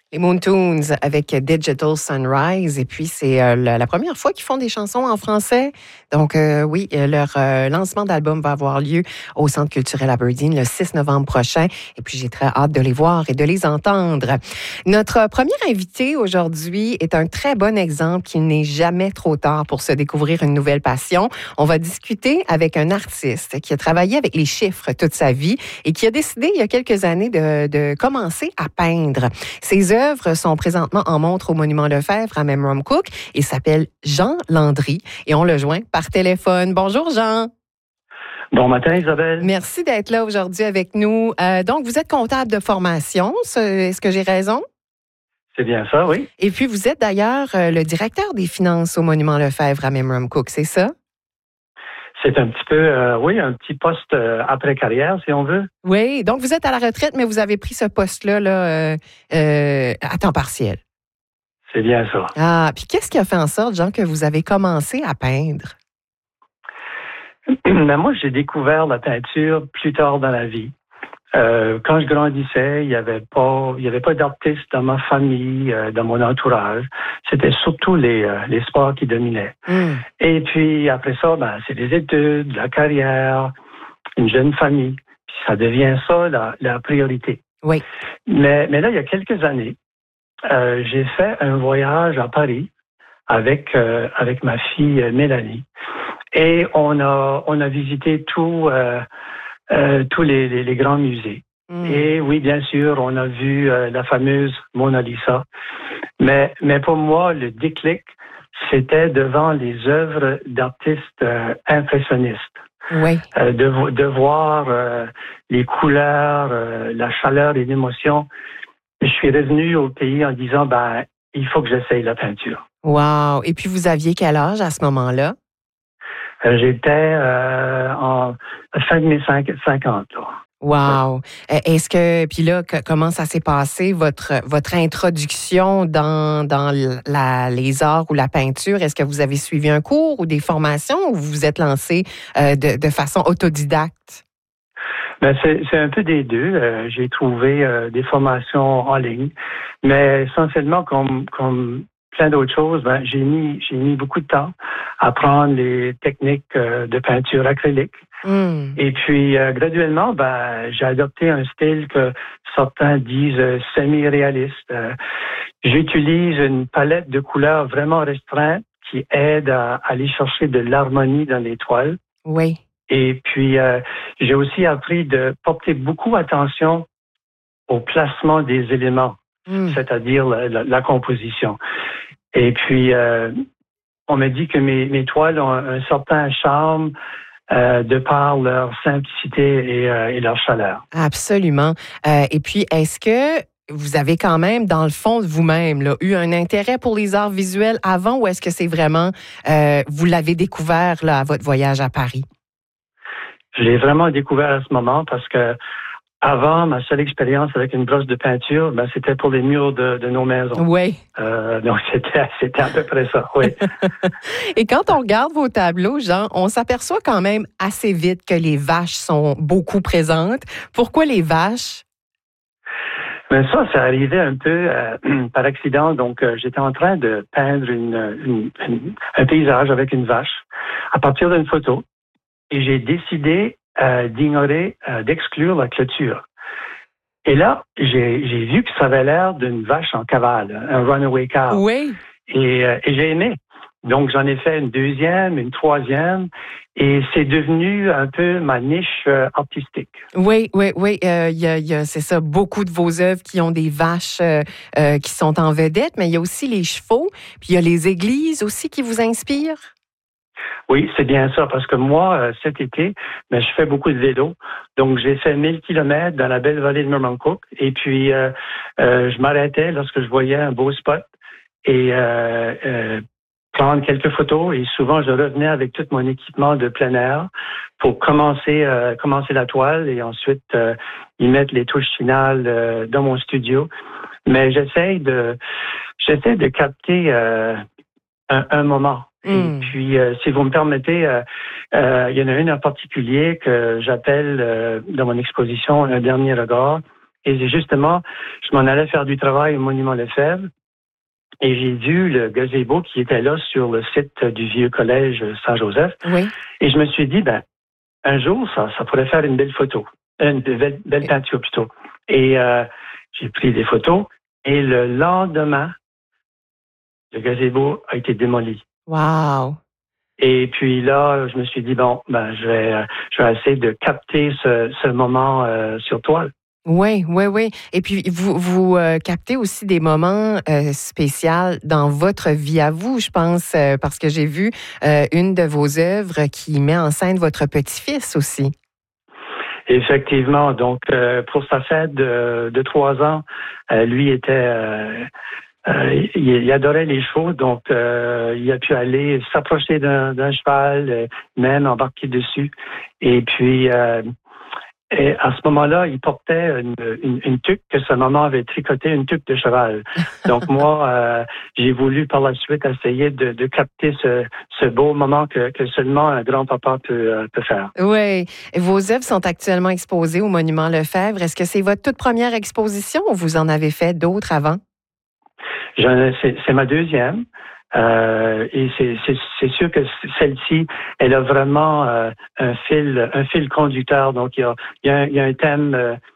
Les Moontoons avec Digital Sunrise. Et puis, c'est la première fois qu'ils font des chansons en français. Donc, oui, leur lancement d'album va avoir lieu au Centre culturel Aberdeen le 6 novembre prochain. Et puis, j'ai très hâte de les voir et de les entendre. Notre premier invité aujourd'hui est un très bon exemple qu'il n'est jamais trop tard pour se découvrir une nouvelle passion. On va discuter avec un artiste qui a travaillé avec les chiffres toute sa vie et qui a décidé il y a quelques années de commencer à peindre. Ses œuvres sont présentement en montre au Monument Lefebvre à Memramcook et s'appelle Jean Landry. Et on le joint par téléphone. Bonjour, Jean. Bon matin, Isabelle. Merci d'être là aujourd'hui avec nous. Donc, vous êtes comptable de formation. Est-ce que j'ai raison? C'est bien ça, oui. Et puis, vous êtes d'ailleurs le directeur des finances au Monument Lefebvre à Memramcook, c'est ça? C'est un petit peu, oui, un petit poste après carrière, si on veut. Oui, donc vous êtes à la retraite, mais vous avez pris ce poste-là là, à temps partiel. C'est bien ça. Ah, puis qu'est-ce qui a fait en sorte, Jean, que vous avez commencé à peindre? Ben, moi, j'ai découvert la peinture plus tard dans la vie. Quand je grandissais, il y avait pas d'artistes dans ma famille, dans mon entourage. C'était surtout les sports qui dominaient. Et puis après ça, ben c'est les études, la carrière, une jeune famille. Puis ça devient ça la priorité. Oui. Mais là, il y a quelques années, j'ai fait un voyage à Paris avec ma fille Mélanie, et on a visité tous les grands musées. Et oui, bien sûr, on a vu la fameuse Mona Lisa. Mais pour moi, le déclic, c'était devant les œuvres d'artistes impressionnistes. Oui. De voir les couleurs, la chaleur et l'émotion. Je suis revenu au pays en disant, ben, il faut que j'essaye la peinture. Wow. Et puis, vous aviez quel âge à ce moment-là? J'étais en fin de mes 50, là. Wow. Est-ce que, puis là, comment ça s'est passé, votre introduction dans les arts ou la peinture? Est-ce que vous avez suivi un cours ou des formations ou vous vous êtes lancé de façon autodidacte? Ben c'est un peu des deux. J'ai trouvé des formations en ligne, mais essentiellement comme plein d'autres choses, ben j'ai mis beaucoup de temps à apprendre les techniques de peinture acrylique. Et puis graduellement, ben j'ai adopté un style que certains disent semi-réaliste. J'utilise une palette de couleurs vraiment restreinte qui aide à aller chercher de l'harmonie dans les toiles. Oui. Et puis, j'ai aussi appris de porter beaucoup attention au placement des éléments, c'est-à-dire la composition. Et puis, on me dit que mes toiles ont un certain charme de par leur simplicité et leur chaleur. Absolument. Et puis, est-ce que vous avez quand même, dans le fond de vous-même, là, eu un intérêt pour les arts visuels avant ou est-ce que c'est vraiment, vous l'avez découvert là, à votre voyage à Paris? Je l'ai vraiment découvert à ce moment parce que avant, ma seule expérience avec une brosse de peinture, ben, c'était pour les murs de nos maisons. Oui. Donc, c'était à peu près ça, oui. Et quand on regarde vos tableaux, Jean, on s'aperçoit quand même assez vite que les vaches sont beaucoup présentes. Pourquoi les vaches? Mais ça arrivait un peu par accident. Donc, j'étais en train de peindre un paysage avec une vache à partir d'une photo. Et j'ai décidé d'exclure la clôture. Et là, j'ai vu que ça avait l'air d'une vache en cavale, un runaway cow. Oui. Et j'ai aimé. Donc, j'en ai fait une deuxième, une troisième, et c'est devenu un peu ma niche artistique. Oui. Il y a, c'est ça, beaucoup de vos œuvres qui ont des vaches qui sont en vedette, mais il y a aussi les chevaux, puis il y a les églises aussi qui vous inspirent. Oui, c'est bien ça, parce que moi, cet été, je fais beaucoup de vélo. Donc, j'ai fait 1000 kilomètres dans la belle vallée de Memramcook. Et puis, je m'arrêtais lorsque je voyais un beau spot et prendre quelques photos. Et souvent, je revenais avec tout mon équipement de plein air pour commencer la toile et ensuite y mettre les touches finales dans mon studio. Mais j'essaie de capter un moment. Et puis, si vous me permettez, il y en a une en particulier que j'appelle dans mon exposition un dernier regard. Et justement, je m'en allais faire du travail au Monument Lefebvre. Et j'ai vu le gazebo qui était là sur le site du vieux collège Saint-Joseph. Oui. Et je me suis dit, un jour, ça pourrait faire une belle photo. Une belle peinture plutôt. Et j'ai pris des photos. Et le lendemain, le gazebo a été démoli. Wow! Et puis là, je me suis dit, je vais essayer de capter ce moment sur toile. Oui, oui, oui. Et puis, vous captez aussi des moments spéciaux dans votre vie à vous, je pense, parce que j'ai vu une de vos œuvres qui met en scène votre petit-fils aussi. Effectivement. Donc, pour sa fête de 3 ans, lui était... il adorait les chevaux, donc il a pu aller s'approcher d'un cheval, même embarquer dessus. Et puis... Et à ce moment-là, il portait une tuque que sa maman avait tricotée, une tuque de cheval. Donc moi, j'ai voulu par la suite essayer de capter ce beau moment que seulement un grand-papa peut faire. Oui. Vos œuvres sont actuellement exposées au Monument Lefebvre. Est-ce que c'est votre toute première exposition ou vous en avez fait d'autres avant? C'est ma deuxième. Et c'est sûr que celle-ci, elle a vraiment un fil conducteur. Donc il y a un thème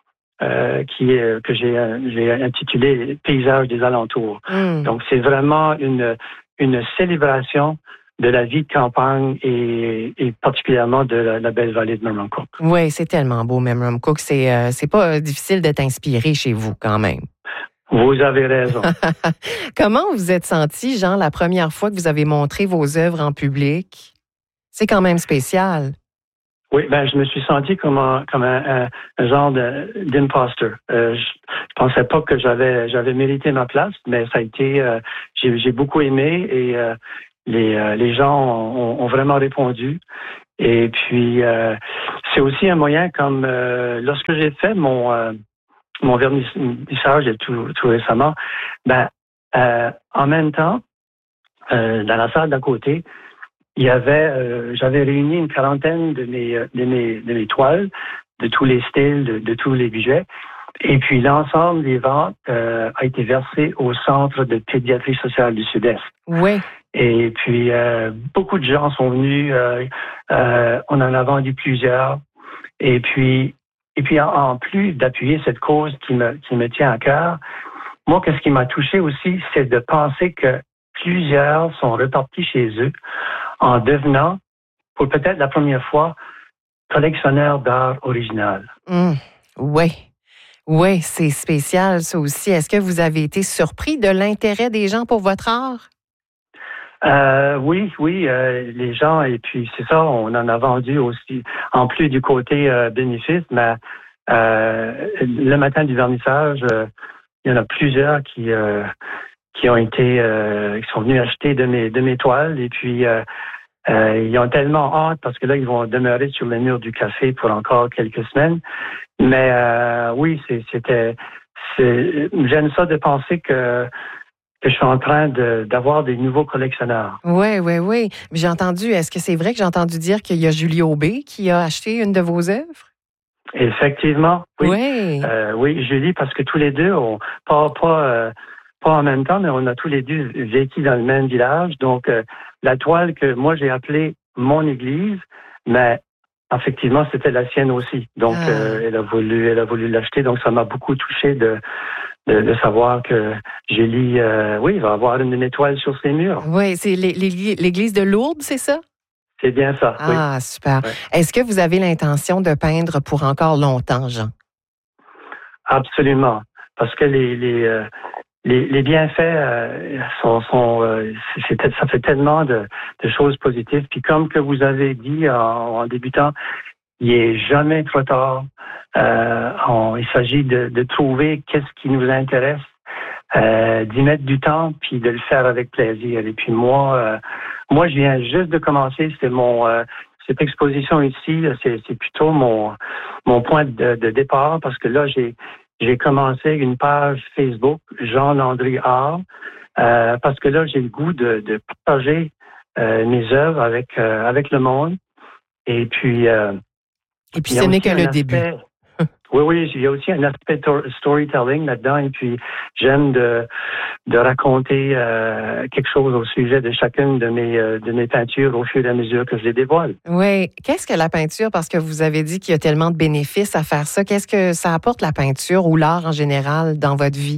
que j'ai intitulé Paysage des alentours. Donc c'est vraiment une célébration de la vie de campagne et particulièrement de la belle vallée de Memramcook. Oui, c'est tellement beau, Memramcook. C'est pas difficile d'être inspiré chez vous quand même. Vous avez raison. Comment vous êtes senti, Jean, la première fois que vous avez montré vos œuvres en public? C'est quand même spécial. Oui, je me suis senti comme un genre d'imposteur. Je pensais pas que j'avais mérité ma place, mais ça a été, j'ai beaucoup aimé et les gens ont vraiment répondu. Et puis, c'est aussi un moyen comme lorsque j'ai fait mon vernissage tout récemment, en même temps, dans la salle d'à côté, il y avait, j'avais réuni une quarantaine de mes toiles, de tous les styles, de tous les budgets. Et puis, l'ensemble des ventes a été versé au Centre de pédiatrie sociale du Sud-Est. Oui. Et puis, beaucoup de gens sont venus. On en a vendu plusieurs. Et puis, en plus d'appuyer cette cause qui me tient à cœur, moi, qu'est-ce qui m'a touché aussi, c'est de penser que plusieurs sont repartis chez eux en devenant, pour peut-être la première fois, collectionneurs d'art original. Oui. Oui, c'est spécial, ça aussi. Est-ce que vous avez été surpris de l'intérêt des gens pour votre art? Oui, les gens, et puis c'est ça, on en a vendu aussi, en plus du côté bénéfice, mais le matin du vernissage, il y en a plusieurs qui ont été, qui sont venus acheter de mes toiles, et puis ils ont tellement hâte parce que là, ils vont demeurer sur le mur du café pour encore quelques semaines. Mais oui, j'aime ça de penser que je suis en train d'avoir des nouveaux collectionneurs. Oui. J'ai entendu, est-ce que c'est vrai que j'ai entendu dire qu'il y a Julie Aubé qui a acheté une de vos œuvres? Effectivement, oui. Oui, Julie, parce que tous les deux, pas en même temps, mais on a tous les deux vécu dans le même village. Donc, la toile que moi j'ai appelée mon église, mais effectivement, c'était la sienne aussi. Donc, elle a voulu l'acheter. Donc, ça m'a beaucoup touché de savoir que Julie, il va avoir une de mes toiles sur ses murs. Oui, c'est l'église de Lourdes, c'est ça? C'est bien ça, oui. Ah, super. Ouais. Est-ce que vous avez l'intention de peindre pour encore longtemps, Jean? Absolument. Parce que les bienfaits ça fait tellement de choses positives. Puis comme que vous avez dit en débutant, il n'est jamais trop tard. Il s'agit de trouver qu'est-ce qui nous intéresse, d'y mettre du temps, puis de le faire avec plaisir. Et puis moi, je viens juste de commencer. C'est cette exposition ici, c'est plutôt mon point de départ, parce que là, j'ai commencé une page Facebook, Jean-Landry Art, parce que là, j'ai le goût de partager mes œuvres avec le monde. Et puis ce n'est que le début. Oui, il y a aussi un aspect storytelling là-dedans, et puis j'aime de raconter quelque chose au sujet de chacune de mes peintures au fur et à mesure que je les dévoile. Oui. Qu'est-ce que la peinture, parce que vous avez dit qu'il y a tellement de bénéfices à faire ça, qu'est-ce que ça apporte la peinture ou l'art en général dans votre vie?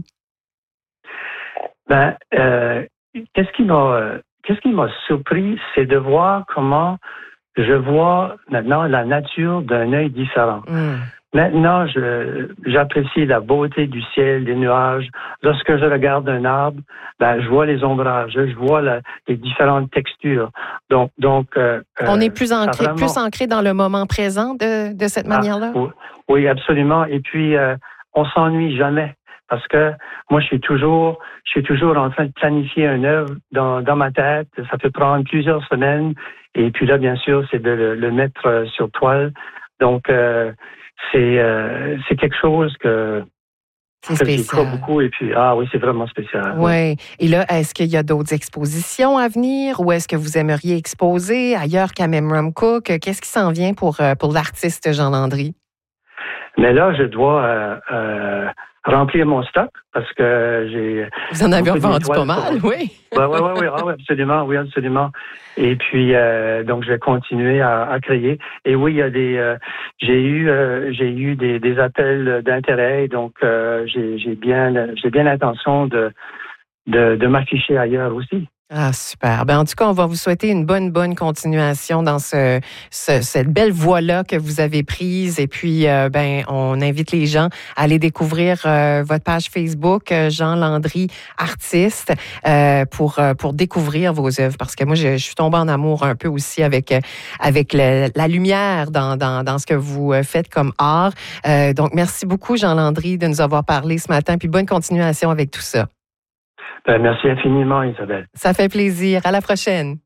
Qu'est-ce qui m'a surpris, c'est de voir comment je vois maintenant la nature d'un œil différent. Maintenant, j'apprécie la beauté du ciel, des nuages. Lorsque je regarde un arbre, je vois les ombrages, je vois les différentes textures. Donc, on est plus ancré dans le moment présent de cette manière-là? Oui, absolument. Et puis, on s'ennuie jamais. Parce que moi, je suis toujours en train de planifier une œuvre dans ma tête. Ça peut prendre plusieurs semaines. Et puis là, bien sûr, c'est de le mettre sur toile. Donc, c'est quelque chose que j'y crois beaucoup. Et puis, oui, c'est vraiment spécial. Oui. Et là, est-ce qu'il y a d'autres expositions à venir ou est-ce que vous aimeriez exposer ailleurs qu'à Memramcook? Qu'est-ce qui s'en vient pour l'artiste Jean Landry? Mais là, je dois remplir mon stock parce que j'ai... Vous en avez vendu pas mal, oui. Oui, absolument. Et puis, donc, je vais continuer à créer. Et oui, il y a j'ai eu des appels d'intérêt, donc j'ai bien l'intention de m'afficher ailleurs aussi. Ah, super. En tout cas, on va vous souhaiter une bonne continuation dans cette belle voie-là que vous avez prise. Et puis, on invite les gens à aller découvrir votre page Facebook, Jean Landry, artiste, pour découvrir vos œuvres. Parce que moi, je suis tombée en amour un peu aussi avec la lumière dans ce que vous faites comme art. Donc, merci beaucoup, Jean Landry, de nous avoir parlé ce matin. Puis, bonne continuation avec tout ça. Merci infiniment, Isabelle. Ça fait plaisir. À la prochaine.